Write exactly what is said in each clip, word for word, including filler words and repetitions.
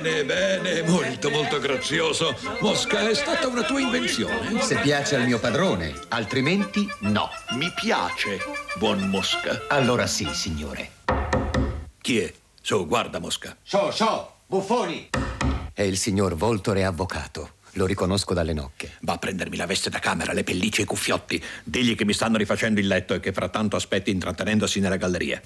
Bene, bene, molto, molto grazioso. Mosca, è stata una tua invenzione? Se piace al mio padrone, altrimenti no. Mi piace, buon Mosca. Allora sì, signore. Chi è? Su, guarda, Mosca. So, so, buffoni! È il signor Voltore avvocato. Lo riconosco dalle nocche. Va a prendermi la veste da camera, le pellicce e i cuffiotti. Digli che mi stanno rifacendo il letto e che frattanto aspetti intrattenendosi nella galleria.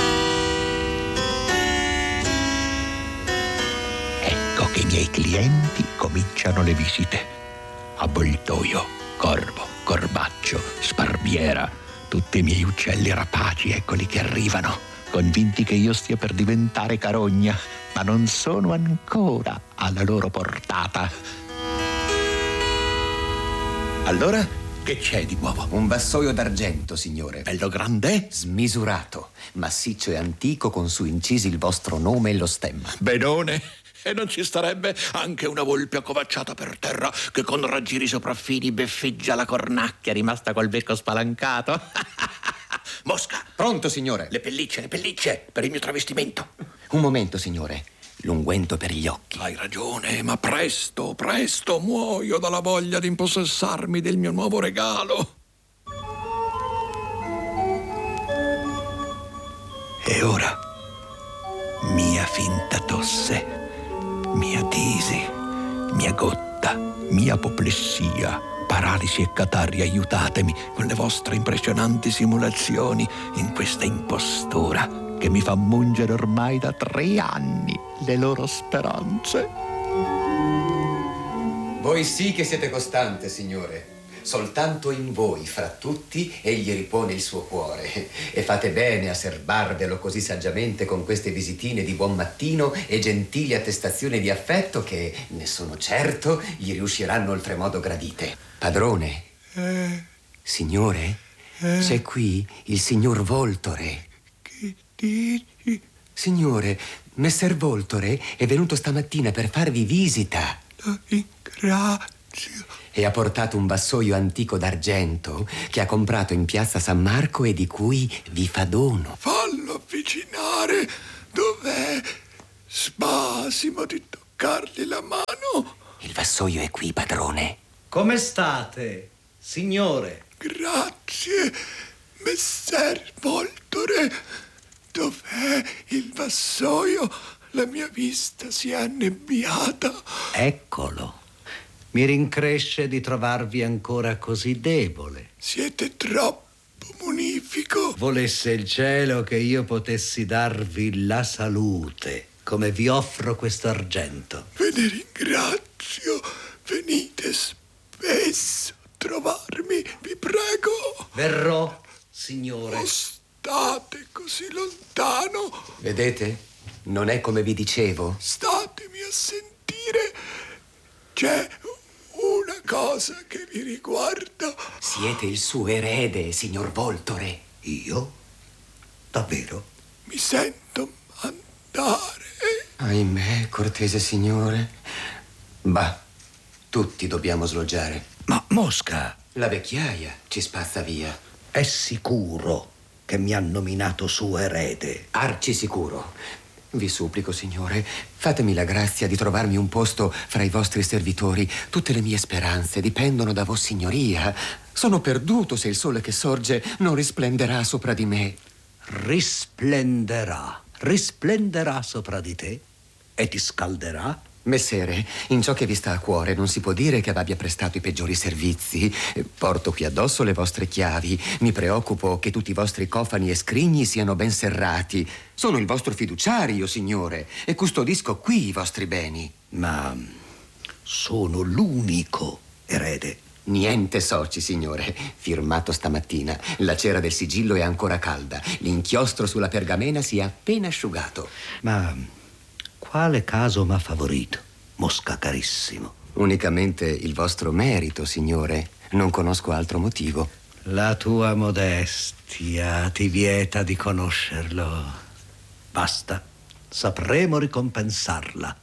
Ecco che i miei clienti cominciano le visite. Avvoltoio, corvo, corbaccio, sparviera. Tutti i miei uccelli rapaci, eccoli che arrivano, convinti che io stia per diventare carogna, ma non sono ancora alla loro portata. Allora, che c'è di nuovo? Un vassoio d'argento, signore. Bello grande? Smisurato, massiccio e antico, con su incisi il vostro nome e lo stemma. Benone. E non ci starebbe anche una volpe accovacciata per terra che con raggiri sopraffini beffeggia la cornacchia rimasta col becco spalancato? Mosca! Pronto, signore? Le pellicce, le pellicce, per il mio travestimento. Un momento, signore. L'unguento per gli occhi. Hai ragione, ma presto, presto, muoio dalla voglia di impossessarmi del mio nuovo regalo. E ora, mia finta tosse, mia tisi, mia gotta, mia apoplessia, paralisi e catarri, aiutatemi con le vostre impressionanti simulazioni in questa impostura che mi fa mungere ormai da tre anni le loro speranze. Voi sì che siete costante, signore. Soltanto in voi, fra tutti, egli ripone il suo cuore. E fate bene a serbarvelo così saggiamente con queste visitine di buon mattino e gentili attestazioni di affetto che, ne sono certo, gli riusciranno oltremodo gradite. Padrone, Eh, signore, eh. c'è qui il signor Voltore. Che dici? Signore, Messer Voltore è venuto stamattina per farvi visita. La ringrazio. E ha portato un vassoio antico d'argento che ha comprato in piazza San Marco e di cui vi fa dono. Fallo avvicinare. Dov'è? Spasimo di toccargli la mano. Il vassoio è qui, padrone. Come state, signore? Grazie, Messer Voltore. Dov'è il vassoio? La mia vista si è annebbiata. Eccolo. Mi rincresce di trovarvi ancora così debole. Siete troppo munifico. Volesse il cielo che io potessi darvi la salute, come vi offro questo argento. Ve ne ringrazio. Venite spesso a trovarmi, vi prego. Verrò, signore. Non state così lontano. Vedete? Non è come vi dicevo. Statemi a sentire. C'è una cosa che vi riguarda. Siete il suo erede, signor Voltore. Io? Davvero? Mi sento andare. Ahimè, cortese signore. Bah, tutti dobbiamo sloggiare. Ma Mosca La vecchiaia ci spazza via. è sicuro che mi ha nominato suo erede? Arci sicuro. Vi supplico, signore, fatemi la grazia di trovarmi un posto fra i vostri servitori. Tutte le mie speranze dipendono da vossignoria. Sono perduto se il sole che sorge non risplenderà sopra di me. Risplenderà, risplenderà sopra di te e ti scalderà. Messere, in ciò che vi sta a cuore non si può dire che abbia prestato i peggiori servizi. Porto qui addosso le vostre chiavi. Mi preoccupo che tutti i vostri cofani e scrigni siano ben serrati. Sono il vostro fiduciario, signore, e custodisco qui i vostri beni. Ma sono l'unico erede. Niente soci, signore. Firmato stamattina. La cera del sigillo è ancora calda. L'inchiostro sulla pergamena si è appena asciugato. Ma quale caso m'ha favorito, Mosca carissimo? Unicamente il vostro merito, signore. Non conosco altro motivo. La tua modestia ti vieta di conoscerlo. Basta, sapremo ricompensarla.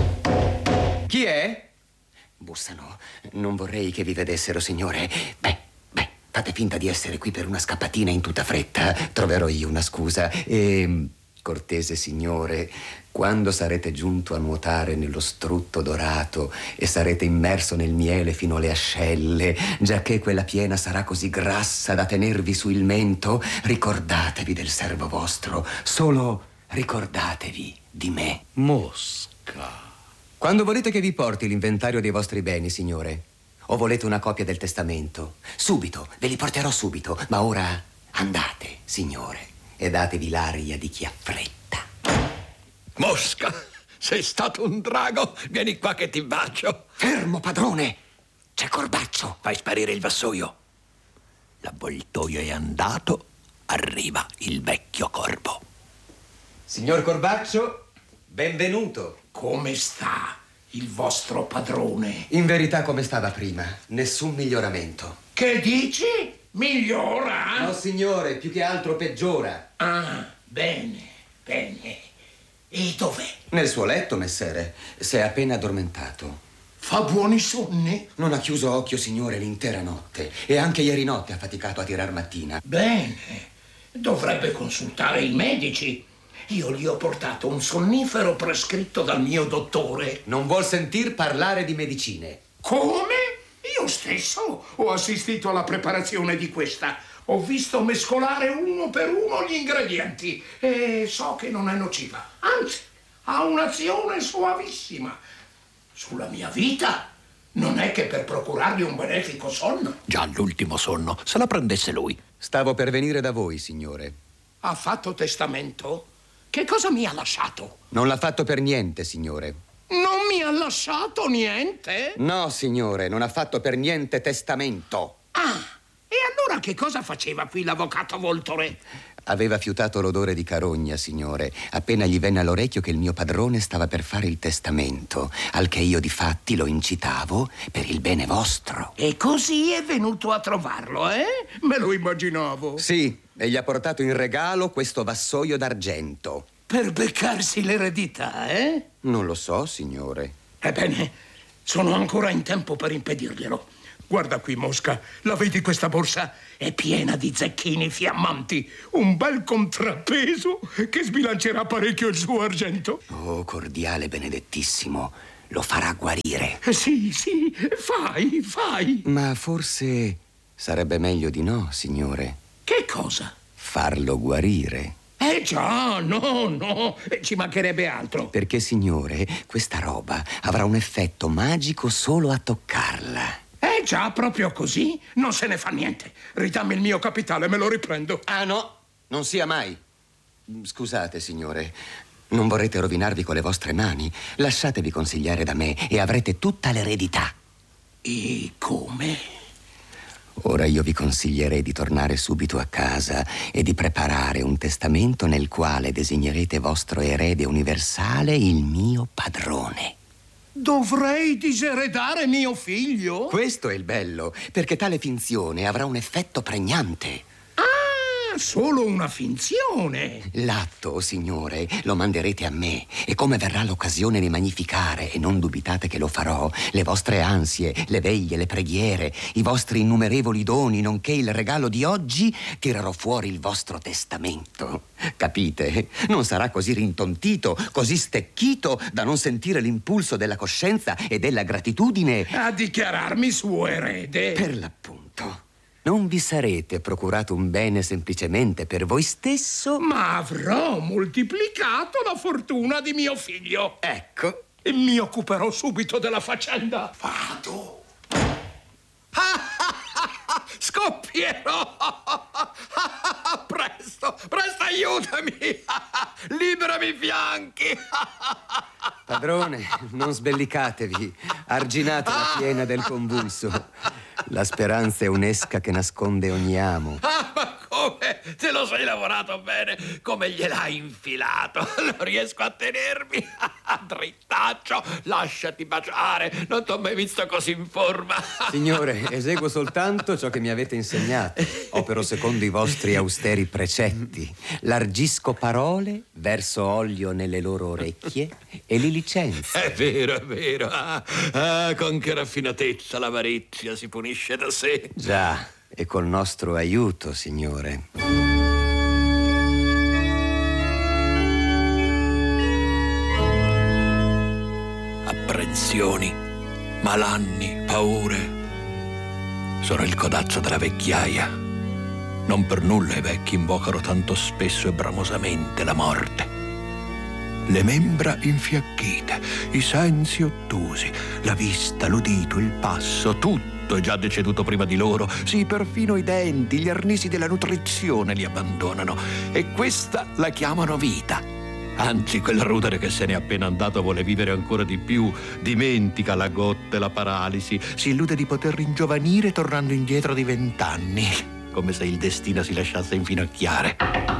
Chi è? Bussano. Non vorrei che vi vedessero, signore. Beh, beh, fate finta di essere qui per una scappatina in tutta fretta. Troverò io una scusa. E Cortese signore, quando sarete giunto a nuotare nello strutto dorato e sarete immerso nel miele fino alle ascelle, giacché quella piena sarà così grassa da tenervi su il mento, ricordatevi del servo vostro, solo ricordatevi di me. Mosca. Quando volete che vi porti l'inventario dei vostri beni, signore? O volete una copia del testamento? Subito, ve li porterò subito, ma ora andate, signore, e datevi l'aria di chi ha fretta. Mosca, sei stato un drago. Vieni qua che ti bacio. Fermo, padrone! C'è Corbaccio. Fai sparire il vassoio. L'avvoltoio è andato, arriva il vecchio corvo. Signor Corbaccio, benvenuto. Come sta il vostro padrone? In verità come stava prima, nessun miglioramento. Che dici? Migliora? No, signore, più che altro peggiora. Ah, bene, bene. E dov'è? Nel suo letto, messere. Si è appena addormentato. Fa buoni sonni? Non ha chiuso occhio, signore, l'intera notte. E anche ieri notte ha faticato a tirar mattina. Bene. Dovrebbe consultare i medici. Io gli ho portato un sonnifero prescritto dal mio dottore. Non vuol sentir parlare di medicine. Come? Io stesso ho assistito alla preparazione di questa. Ho visto mescolare uno per uno gli ingredienti e so che non è nociva. Anzi, ha un'azione suavissima. Sulla mia vita non è che per procurargli un benefico sonno. Già l'ultimo sonno, se la prendesse lui. Stavo per venire da voi, signore. Ha fatto testamento? Che cosa mi ha lasciato? Non l'ha fatto per niente, signore. Non mi ha lasciato niente? No, signore, non ha fatto per niente testamento. Ah, e allora che cosa faceva qui l'avvocato Voltore? Aveva fiutato l'odore di carogna, signore, appena gli venne all'orecchio che il mio padrone stava per fare il testamento, al che io difatti lo incitavo per il bene vostro. E così è venuto a trovarlo, eh? Me lo immaginavo. Sì, e gli ha portato in regalo questo vassoio d'argento. Per beccarsi l'eredità, eh? Non lo so, signore. Ebbene, sono ancora in tempo per impedirglielo. Guarda qui, Mosca, la vedi questa borsa? È piena di zecchini fiammanti. Un bel contrappeso che sbilancerà parecchio il suo argento. Oh, cordiale benedettissimo, lo farà guarire. Sì, sì, fai, fai. Ma forse sarebbe meglio di no, signore. Che cosa? Farlo guarire. Eh già, no, no, ci mancherebbe altro. Perché, signore, questa roba avrà un effetto magico solo a toccarla. Eh già, proprio così? Non se ne fa niente. Ridammi il mio capitale, me lo riprendo. Ah, no, non sia mai. Scusate, signore, non vorrete rovinarvi con le vostre mani. Lasciatevi consigliare da me e avrete tutta l'eredità. E come? Ora io vi consiglierei di tornare subito a casa e di preparare un testamento nel quale designerete vostro erede universale il mio padrone. Dovrei diseredare mio figlio? Questo è il bello, perché tale finzione avrà un effetto pregnante. Ah, solo una finzione. L'atto, signore, lo manderete a me e come verrà l'occasione di magnificare, e non dubitate che lo farò, le vostre ansie, le veglie, le preghiere, i vostri innumerevoli doni, nonché il regalo di oggi, tirerò fuori il vostro testamento. Capite? Non sarà così rintontito, così stecchito da non sentire l'impulso della coscienza e della gratitudine A dichiararmi suo erede. per l'appunto. Non vi sarete procurato un bene semplicemente per voi stesso? Ma avrò moltiplicato la fortuna di mio figlio. Ecco. E mi occuperò subito della faccenda. Vado. Scoppierò! Presto, presto, aiutami! Liberami i fianchi! Padrone, non sbellicatevi. Arginate la piena del convulso. La speranza è un'esca che nasconde ogni amo. Ah, ma come? Te lo sei lavorato bene? Come gliel'hai infilato? Non riesco a tenermi. Drittaccio, lasciati baciare. Non t'ho mai visto così in forma. Signore, eseguo soltanto ciò che mi avete insegnato. Opero secondo i vostri austeri precetti. Largisco parole, verso olio nelle loro orecchie e li licenzio. È vero, è vero. Ah, ah, con che raffinatezza l'avarizia si punisce da sé. Già, e col nostro aiuto, signore. afflizioni, malanni, paure. Sono il codazzo della vecchiaia. Non per nulla i vecchi invocano tanto spesso e bramosamente la morte. Le membra infiacchite, i sensi ottusi, la vista, l'udito, il passo, tutto è già deceduto prima di loro. Sì, perfino i denti, gli arnesi della nutrizione li abbandonano. E questa la chiamano vita. Anzi, quel rudere che se n'è appena andato vuole vivere ancora di più. Dimentica la gotta e la paralisi. Si illude di poter ringiovanire tornando indietro di vent'anni, come se il destino si lasciasse infinocchiare.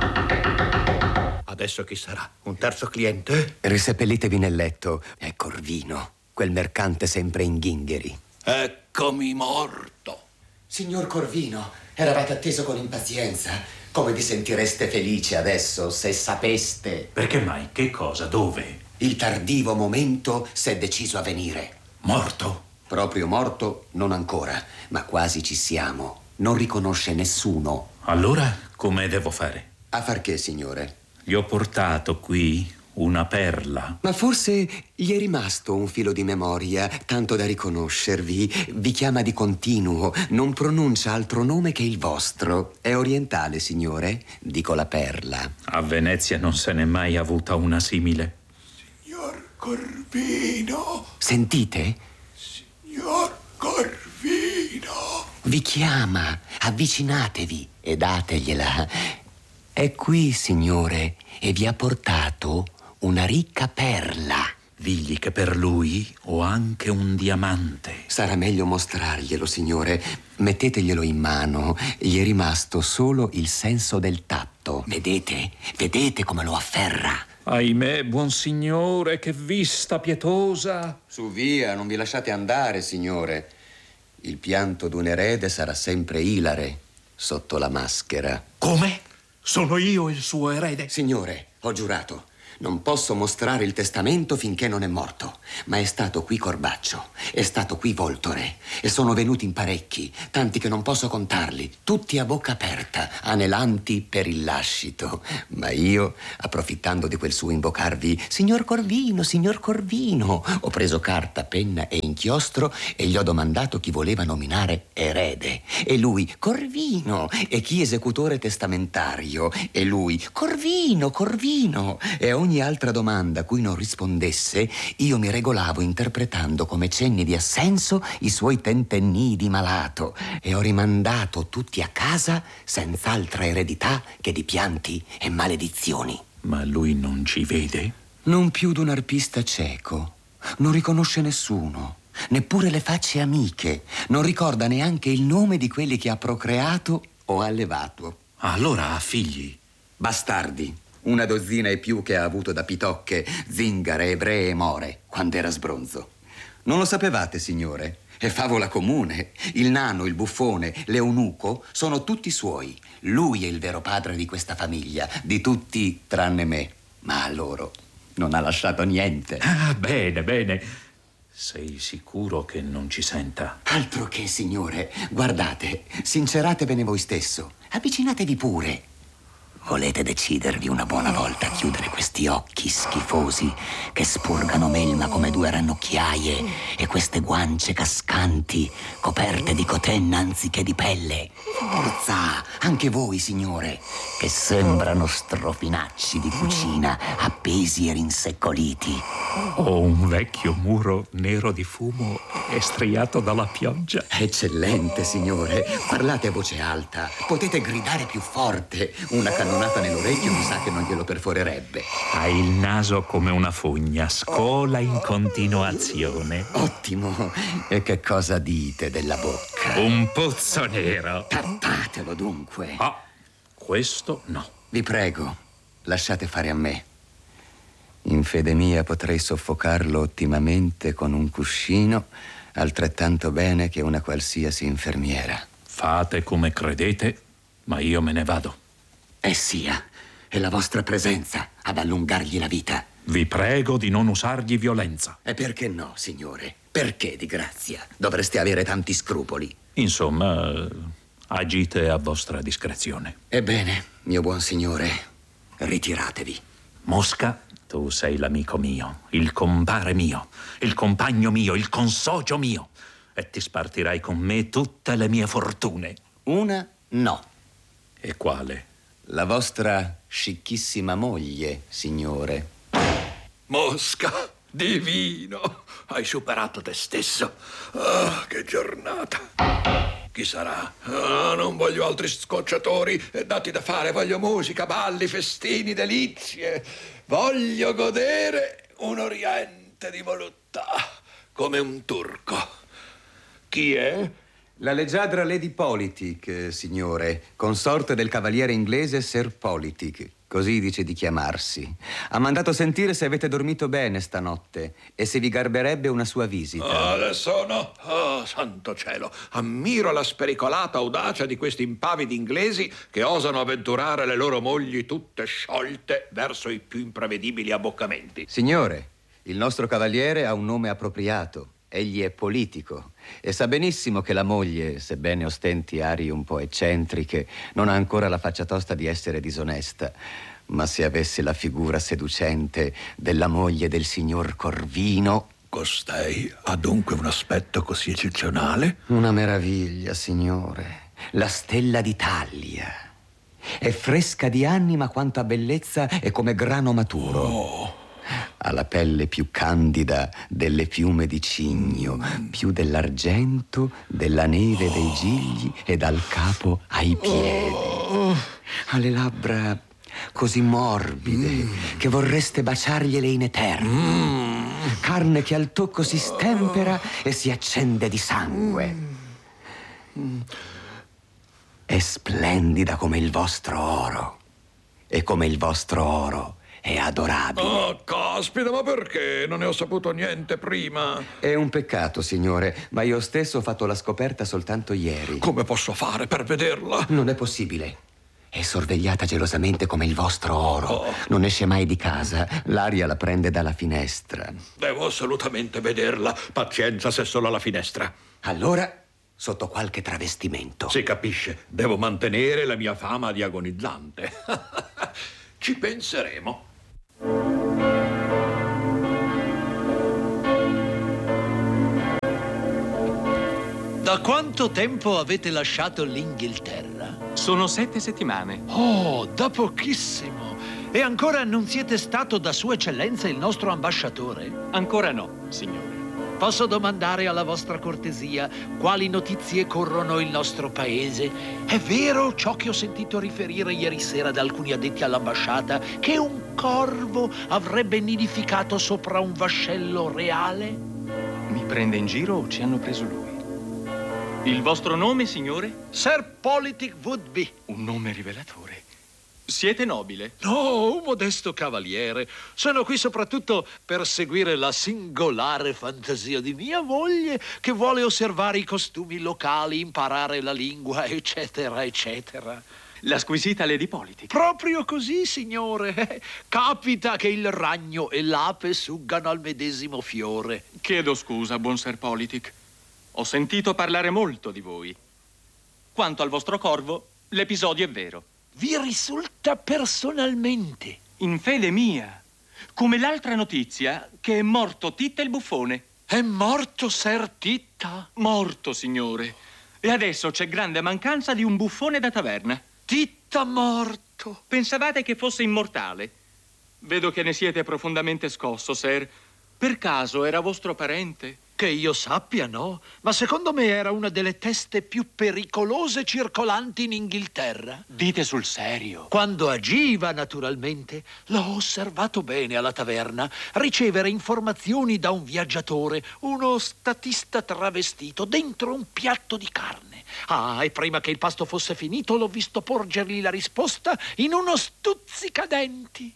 Adesso chi sarà? Un terzo cliente? Riseppellitevi nel letto. È Corvino, quel mercante sempre in ghingheri. Eccomi morto. Signor Corvino, eravate atteso con impazienza. Come vi sentireste felice adesso se sapeste? Perché mai? Che cosa? Dove? Il tardivo momento s'è deciso a venire. Morto? Proprio morto non ancora, ma quasi ci siamo. Non riconosce nessuno. Allora come devo fare? A far che, signore? Gli ho portato qui una perla. Ma forse gli è rimasto un filo di memoria, tanto da riconoscervi. Vi chiama di continuo, non pronuncia altro nome che il vostro. È orientale, signore? Dico la perla. A Venezia non se n'è mai avuta una simile. Signor Corvino. Sentite? Signor Corvino. Vi chiama, avvicinatevi e dategliela. È qui, signore, e vi ha portato una ricca perla. Digli che per lui ho anche un diamante. Sarà meglio mostrarglielo, signore. Metteteglielo in mano. Gli è rimasto solo il senso del tatto. Vedete? Vedete come lo afferra? Ahimè, buon signore, che vista pietosa. Su via, non vi lasciate andare, signore. Il pianto d'un erede sarà sempre ilare sotto la maschera. Come? Sono io il suo erede? Signore, ho giurato. Non posso mostrare il testamento finché non è morto. Ma è stato qui Corbaccio, è stato qui Voltore. E sono venuti in parecchi, tanti che non posso contarli. Tutti a bocca aperta, anelanti per il lascito. Ma io, approfittando di quel suo invocarvi, signor Corvino, signor Corvino, ho preso carta, penna e inchiostro e gli ho domandato chi voleva nominare erede. E lui, Corvino. E chi esecutore testamentario. E lui, Corvino, Corvino. E ogni altra domanda a cui non rispondesse, io mi regolavo interpretando come cenni di assenso i suoi tentennii di malato e ho rimandato tutti a casa senza altra eredità che di pianti e maledizioni. Ma lui non ci vede? Non più d'un arpista cieco. Non riconosce nessuno, neppure le facce amiche. Non ricorda neanche il nome di quelli che ha procreato o allevato. Allora ha figli? Bastardi. Una dozzina e più che ha avuto da pitocche, zingare, ebree e more, quando era sbronzo. Non lo sapevate, signore? È favola comune. Il nano, il buffone, l'eunuco sono tutti suoi. Lui è il vero padre di questa famiglia, di tutti tranne me. Ma a loro non ha lasciato niente. Ah, bene, bene. Sei sicuro che non ci senta? Altro che, signore. Guardate, sinceratevene voi stesso. Avvicinatevi pure. Volete decidervi una buona volta a chiudere questi occhi schifosi che spurgano melma come due ranocchiaie e queste guance cascanti coperte di cotenna anziché di pelle? Forza, anche voi, signore, che sembrano strofinacci di cucina appesi e rinseccoliti. Ho un vecchio muro nero di fumo e striato dalla pioggia. Eccellente, signore. Parlate a voce alta. Potete gridare più forte. Una cannonata nell'orecchio mi sa che non glielo perforerebbe. Hai il naso come una fogna, scola in continuazione. Ottimo. E che cosa dite della bocca? Un pozzo nero. Tappatelo dunque. Ah, questo no. Vi prego, lasciate fare a me. In fede mia potrei soffocarlo ottimamente con un cuscino, altrettanto bene che una qualsiasi infermiera. Fate come credete, ma io me ne vado. E sia, è la vostra presenza ad allungargli la vita. Vi prego di non usargli violenza. E perché no, signore? Perché, di grazia, dovreste avere tanti scrupoli? Insomma, agite a vostra discrezione. Ebbene, mio buon signore, ritiratevi. Mosca, Tu sei l'amico mio, il compare mio, il compagno mio, il consocio mio, e ti spartirai con me tutte le mie fortune. Una no. E quale? La vostra scicchissima moglie, signore. Mosca, divino, hai superato te stesso. Ah, che giornata. Chi sarà? Ah, non voglio altri scocciatori e dati da fare. Voglio musica, balli, festini, delizie. Voglio godere un oriente di voluttà, come un turco. Chi è? La leggiadra Lady Politic, signore, consorte del cavaliere inglese Sir Politic, così dice di chiamarsi. Ha mandato sentire se avete dormito bene stanotte e se vi garberebbe una sua visita. Ah, adesso no. Oh, santo cielo. Ammiro la spericolata audacia di questi impavidi inglesi che osano avventurare le loro mogli tutte sciolte verso i più imprevedibili abboccamenti. Signore, il nostro cavaliere ha un nome appropriato. Egli è politico e sa benissimo che la moglie, sebbene ostenti arie un po' eccentriche, non ha ancora la faccia tosta di essere disonesta. Ma se avesse la figura seducente della moglie del signor Corvino... Costei ha dunque un aspetto così eccezionale? Una meraviglia, signore. La stella d'Italia. È fresca di anima quanto a bellezza e come grano maturo. Oh. Ha la pelle più candida delle piume di cigno, più dell'argento, della neve dei gigli e dal capo ai piedi. Ha le labbra così morbide mm. che vorreste baciargliele in eterno. Mm. Carne che al tocco si stempera e si accende di sangue. Mm. È splendida come il vostro oro e come il vostro oro è adorabile. Oh, caspita, ma perché? Non ne ho saputo niente prima. È un peccato, signore, ma io stesso ho fatto la scoperta soltanto ieri. Come posso fare per vederla? Non è possibile. È sorvegliata gelosamente come il vostro oro. Oh. Non esce mai di casa. L'aria la prende dalla finestra. Devo assolutamente vederla. Pazienza se solo alla finestra. Allora, sotto qualche travestimento. Si capisce. Devo mantenere la mia fama di agonizzante. Ci penseremo. Da quanto tempo avete lasciato l'Inghilterra? Sono sette settimane. Oh, da pochissimo. E ancora non siete stato da Sua Eccellenza il nostro ambasciatore? Ancora no, signore. Posso domandare alla vostra cortesia quali notizie corrono il nostro paese? È vero ciò che ho sentito riferire ieri sera da alcuni addetti all'ambasciata, che un corvo avrebbe nidificato sopra un vascello reale? Mi prende in giro o ci hanno preso lui? Il vostro nome, signore? Sir Politic Woodby. Un nome rivelatore. Siete nobile? No, un modesto cavaliere. Sono qui soprattutto per seguire la singolare fantasia di mia moglie, che vuole osservare i costumi locali, imparare la lingua, eccetera, eccetera. La squisita Lady Politic. Proprio così, signore. Capita che il ragno e l'ape suggano al medesimo fiore. Chiedo scusa, buon Sir Politic. Ho sentito parlare molto di voi. Quanto al vostro corvo, l'episodio è vero. Vi risulta personalmente? In fede mia. Come l'altra notizia che è morto Titta il buffone. È morto Sir Titta? Morto, signore. E adesso c'è grande mancanza di un buffone da taverna. Titta morto? Pensavate che fosse immortale? Vedo che ne siete profondamente scosso, Sir. Per caso era vostro parente? Che io sappia, no. Ma secondo me era una delle teste più pericolose circolanti in Inghilterra. Dite sul serio? Quando agiva, naturalmente. L'ho osservato bene alla taverna. Ricevere informazioni da un viaggiatore, uno statista travestito, dentro un piatto di carne. Ah, e prima che il pasto fosse finito l'ho visto porgergli la risposta in uno stuzzicadenti.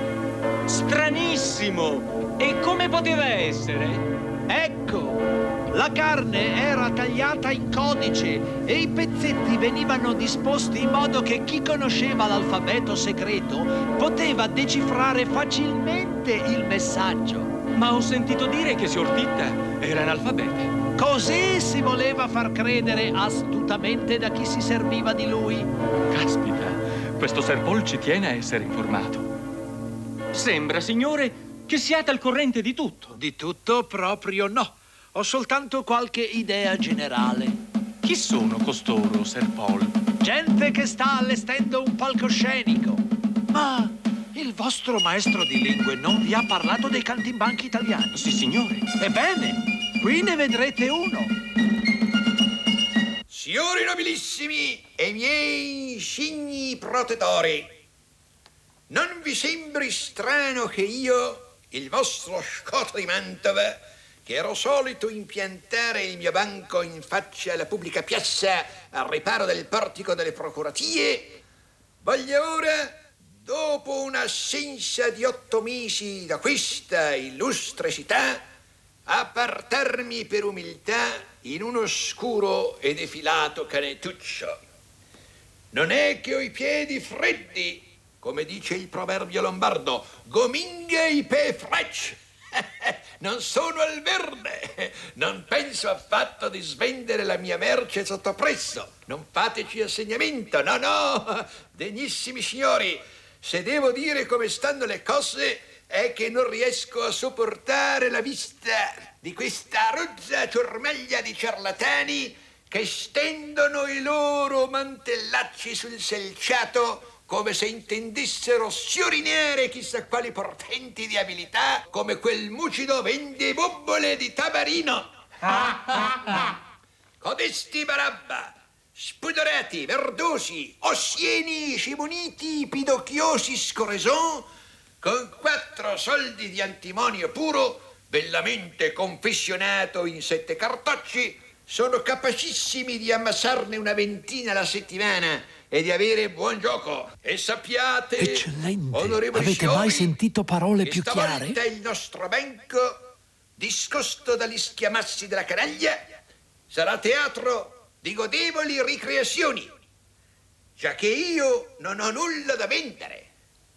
Stranissimo! E come poteva essere? Ecco, la carne era tagliata in codice e i pezzetti venivano disposti in modo che chi conosceva l'alfabeto segreto poteva decifrare facilmente il messaggio. Ma ho sentito dire che Signor Titta era analfabeta. Così si voleva far credere astutamente da chi si serviva di lui. Caspita, questo Sir Paul ci tiene a essere informato. Sembra, signore, che siate al corrente di tutto. Di tutto proprio no. Ho soltanto qualche idea generale. Chi sono costoro, Sir Paul? Gente che sta allestendo un palcoscenico. Ma il vostro maestro di lingue non vi ha parlato dei cantimbanchi italiani? Sì, signore. Ebbene, qui ne vedrete uno. Signori nobilissimi e miei signi protettori, non vi sembri strano che io, il vostro Scoto di Mantova, che ero solito impiantare il mio banco in faccia alla pubblica piazza al riparo del portico delle procuratie, voglia ora, dopo un'assenza di otto mesi da questa illustre città, appartarmi per umiltà in un oscuro e defilato canetuccio. Non è che ho i piedi freddi, come dice il proverbio lombardo, gominga i pe frecce. Non sono al verde, non penso affatto di svendere la mia merce sotto prezzo. Non fateci assegnamento, no, no, degnissimi signori. Se devo dire come stanno le cose, è che non riesco a sopportare la vista di questa rozza ciurmaglia di ciarlatani che stendono i loro mantellacci sul selciato come se intendessero sciorinare chissà quali portenti di abilità, come quel mucido vendebubbole di Tabarino. Codesti barabba, spudorati, verdosi, ossieni, scimuniti, pidocchiosi scoreson, con quattro soldi di antimonio puro, bellamente confessionato in sette cartocci, sono capacissimi di ammassarne una ventina alla settimana e di avere buon gioco. E sappiate, Eccellente, onorevoli avete signori, mai sentito parole che più chiare? stavolta il nostro banco, discosto dagli schiamassi della canaglia, sarà teatro di godevoli ricreazioni, già che io non ho nulla da vendere,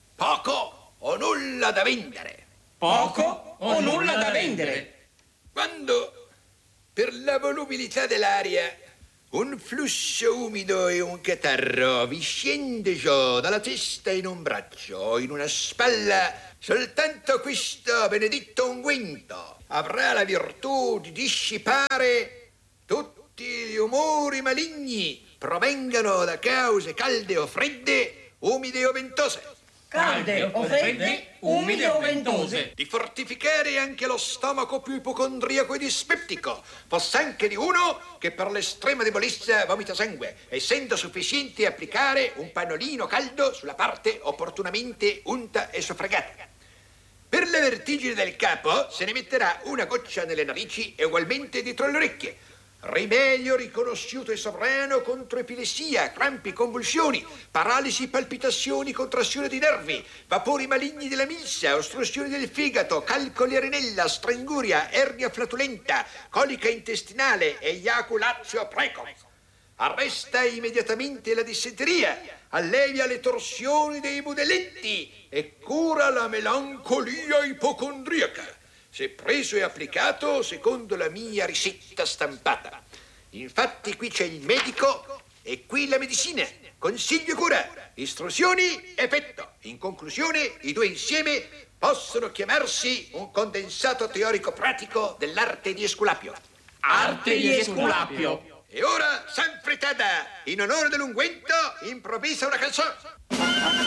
poco o nulla da vendere. Poco o nulla da vendere? Quando, per la volubilità dell'aria, un flusso umido e un catarro vi scende giù dalla testa in un braccio o in una spalla, soltanto questo benedetto unguento avrà la virtù di dissipare tutti gli umori maligni, provengano da cause calde o fredde, umide o ventose. Calde o fredde, umide o ventose. Di fortificare anche lo stomaco più ipocondriaco e dispeptico, foss'anche di uno che per l'estrema debolezza vomita sangue, essendo sufficiente applicare un pannolino caldo sulla parte opportunamente unta e soffragata. Per la vertigine del capo se ne metterà una goccia nelle narici e ugualmente dietro le orecchie. Rimedio riconosciuto e sovrano contro epilessia, crampi, convulsioni, paralisi, palpitazioni, contrazione di nervi, vapori maligni della milza, ostruzioni del fegato, calcoli a renella, stranguria, ernia flatulenta, colica intestinale, eiaculazio precoce. Arresta immediatamente la dissenteria, allevia le torsioni dei budelletti e cura la melancolia ipocondriaca, se preso e applicato secondo la mia ricetta stampata. Infatti qui c'è il medico e qui la medicina, consiglio e cura, istruzioni, effetto. In conclusione, i due insieme possono chiamarsi un condensato teorico pratico dell'arte di Esculapio. Arte di Esculapio. E ora, San Fritada, in onore dell'unguento, improvvisa una canzone.